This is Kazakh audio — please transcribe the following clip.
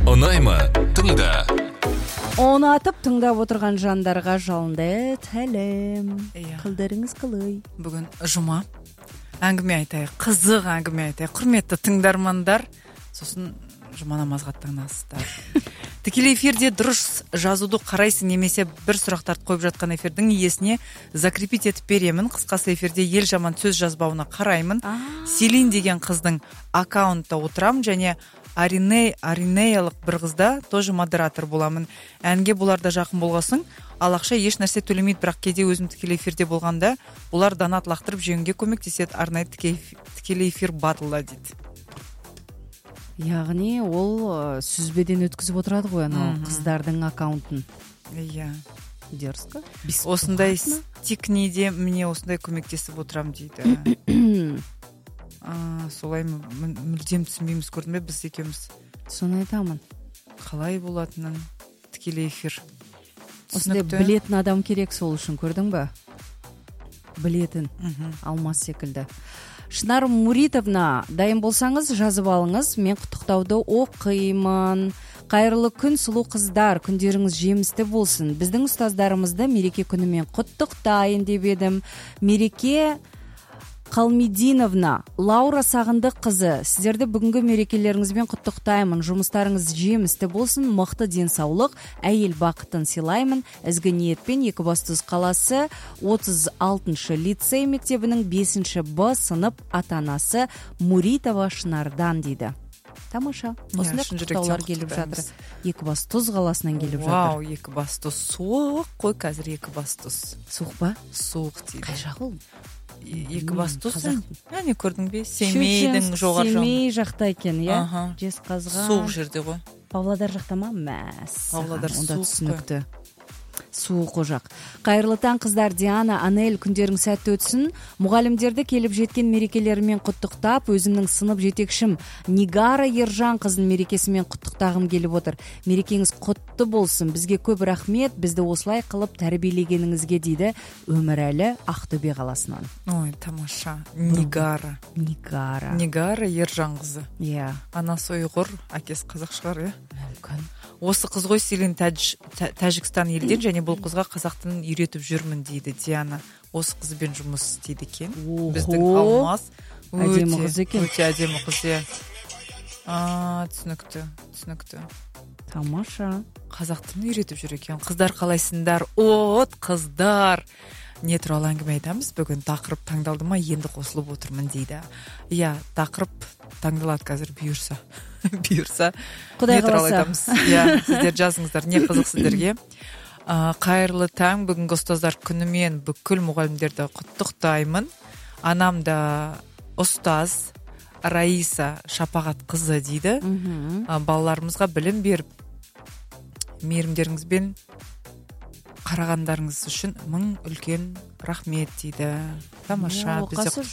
Ұнаймы? Тыңда. Оны атып тыңдап отырған жандарға жалынды сәлем. Қылдарыңыз қалай? Бүгін жұма. Әңгіме айтайық, қызық әңгіме айтайық. Құрметті тыңдармандар, сосын жұма намазға аттанасыздар. Тікелей эфирде дұрыс жазуды қарайсың немесе бір сұрақтарды қойып жатқан эфирдің иесіне закрепить етіп беремін. Қысқасы эфирде ел жаман сөз жазбауына қараймын. Селин деген қыздың аккаунтта отырам және Аринеялық бір қызда тоже модератор боламын. Әнге бұларда жақын болғасын, ал ақша еш нәрсе төлемейді, бірақ кейде өзім тікелей эфирде болғанда бұлар донат лақтырып жеңуге көмектеседі. Арнайы тікелей эфир батылда дейді. Яғни ол сүзбеден өткізіп отырады ғой анау қыздардың аккаунтын. Иә. Дерзко. Осындай стикниде мне осындай көмектесіп отырам дейді. Солай мүлдем түсінбейміз, көрдің бе біз екеуміз. Соны айтамын. Қалай болатынын тікелей эфир. Осындай білетін адам керек сол үшін, көрдің бе? Білетін. Алмас секілді. Шынар Муритовна, дайын болсаңыз жазып алыңыз, мен құттықтауды оқимын. Қайырлы күн, сұлу қыздар, күндеріңіз жемісті болсын. Біздің ұстаздарымызды мереке күнімен құттықтайын деп едім. Мереке Қалмединовна, Лаура Сағындық қызы, сіздерді бүгінгі мерекелеріңізбен құттықтаймын. Жұмыстарыңыз жемісті болсын, мықты денсаулық, әйел бақытын сыйлаймын. Ізгі ниетпен Екібастұз қаласы 36-шы лицей мектебінің 5-ші Б сынып ата-анасы Муритова Шынардан дейді. Тамаша. Осындай құттықтаулар келіп жатыр. Екібастұз қаласынан келіп жатыр. Вау, Екібастұз суық қой қазір. Екібастұз суық па? Суық дейді. Қай жақ ол? Екібастұз. Не көрдің бе? Семейдің жоғары жағында. Семей жақта екен, иә? Жезқазған. Суық жерде ғой. Павлодар жақта ма? Павлодар суық қой. Суық о жақ. Қайырлы таң қыздар, Диана, Анель, күндерің сәтті өтсін. Мұғалімдерді келіп жеткен мерекелерімен құттықтап, өзімнің сынып жетекшім Нигара Ержан қызын мерекесімен құттықтағым келіп отыр. Мерекеңіз құтты болсын. Бізге көп рахмет, бізді осылай қылып тәрбиелегеніңізге дейді Өмірәлі Ақтөбе қаласынан. Ой, тамаша. Нигара Ержан қызы. Иә. Анасы ұйғыр, әкесі қазақ шығар, иә? Мүмкін. Осы қыз ғой Селин Тәжікстан елден, және бұл қызға қазақ тілін үйретіп жүрмін дейді Диана. Осы қызбен жұмыс істейді екен. Біздің Алмас әдемі қыз екен. Өте әдемі қыз, иә. Түсінікті. Тамаша. Қазақ тілін үйретіп жүр екен. Қыздар қалайсыңдар? Қыздар. Не туралы әңгіме айтамыз? Бүгін тақырып таңдалды ма? Енді қосылып отырмын дейді. Иә, тақырып таңдалады қазір бұйырса. Құдай не туралы қаласа. айтамыз? Иә, сіздер жазыңыздар, не қызық сіздерге. Қайырлы таң, бүгінгі ұстаздар күнімен бүкіл мұғалімдерді құттықтаймын. Анам да ұстаз Раиса Шапағат қызы дейді. Балаларымызға білім беріп, мейірімдеріңізбен қарағандарыңыз үшін мың үлкен рахмет дейді. Тамаша.